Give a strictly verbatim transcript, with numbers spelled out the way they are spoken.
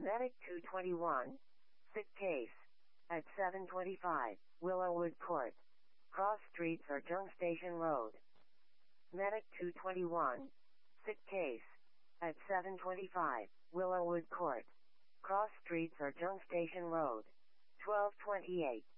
Medic two twenty-one. Sick case. At seven twenty-five, Willowwood Court. Cross Streets or Junk Station Road. Medic two twenty-one. Sick case. At seven twenty-five, Willowwood Court. Cross Streets or Junk Station Road. twelve twenty-eight.